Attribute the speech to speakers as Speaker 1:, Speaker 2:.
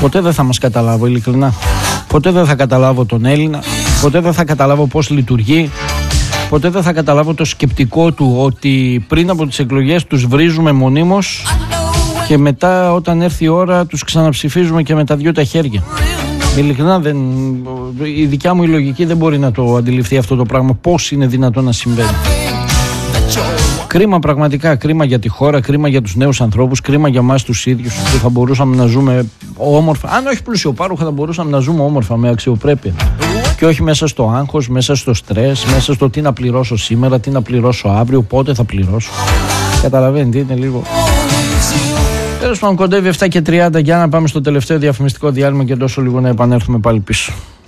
Speaker 1: Ποτέ δεν θα μας καταλάβω, ειλικρινά. Ποτέ δεν θα καταλάβω τον Έλληνα. Ποτέ δεν θα καταλάβω πώς λειτουργεί. Ποτέ δεν θα καταλάβω το σκεπτικό του ότι πριν από τις εκλογές τους βρίζουμε μονίμως και μετά όταν έρθει η ώρα τους ξαναψηφίζουμε και με τα δυο τα χέρια. Ειλικρινά η δικιά μου η λογική δεν μπορεί να το αντιληφθεί αυτό το πράγμα. Πώς είναι δυνατόν να συμβαίνει. Κρίμα, πραγματικά κρίμα για τη χώρα, κρίμα για τους νέους ανθρώπους, κρίμα για εμάς τους ίδιους που θα μπορούσαμε να ζούμε όμορφα. Αν όχι πλουσιοπάροχα, θα μπορούσαμε να ζούμε όμορφα με αξιοπρέπεια. Και όχι μέσα στο άγχος, μέσα στο στρες, μέσα στο τι να πληρώσω σήμερα, τι να πληρώσω αύριο, πότε θα πληρώσω. Καταλαβαίνετε, είναι λίγο. Τέλος πάντων, κοντεύει 7:30. Για να πάμε στο τελευταίο διαφημιστικό διάλειμμα και τόσο λίγο να επανέλθουμε πάλι πίσω.